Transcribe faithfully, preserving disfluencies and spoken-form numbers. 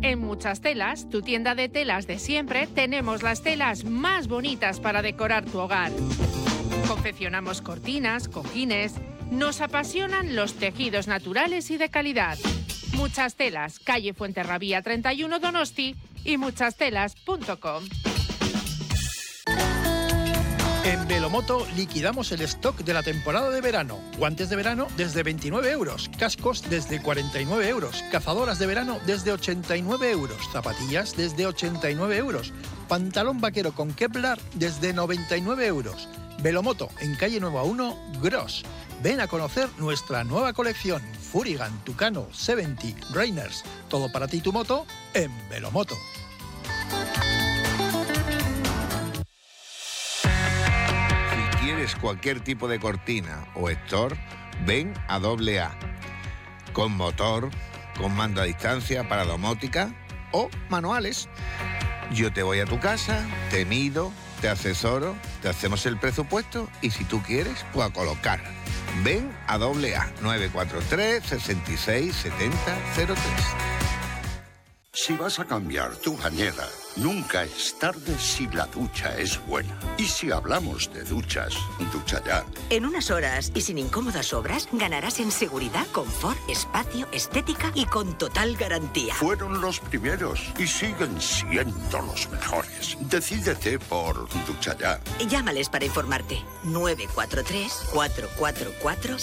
En Muchas Telas, tu tienda de telas de siempre, tenemos las telas más bonitas para decorar tu hogar. Confeccionamos cortinas, cojines. Nos apasionan los tejidos naturales y de calidad. Muchas Telas, calle Fuenterrabía treinta y uno Donosti y muchas telas punto com. En Velomoto liquidamos el stock de la temporada de verano. Guantes de verano desde veintinueve euros, cascos desde cuarenta y nueve euros, cazadoras de verano desde ochenta y nueve euros, zapatillas desde ochenta y nueve euros, pantalón vaquero con Kevlar desde noventa y nueve euros. Velomoto, en calle Nueva uno, Gros. Ven a conocer nuestra nueva colección, Furigan, Tucano, setenta, Rainers. Todo para ti y tu moto en Velomoto. Si quieres cualquier tipo de cortina o store, ven a doble A. Con motor, con mando a distancia para domótica o manuales. Yo te voy a tu casa, te mido, te asesoro, te hacemos el presupuesto y si tú quieres, pues a colocar. Ven a doble A, nueve cuatro tres, seis seis, siete cero cero tres. Si vas a cambiar tu bañera, nunca es tarde si la ducha es buena. Y si hablamos de duchas, ducha ya. En unas horas y sin incómodas obras, ganarás en seguridad, confort, espacio, estética y con total garantía. Fueron los primeros y siguen siendo los mejores. Decídete por ducha ya. Llámales para informarte. nueve cuatro tres, cuatro cuatro cuatro,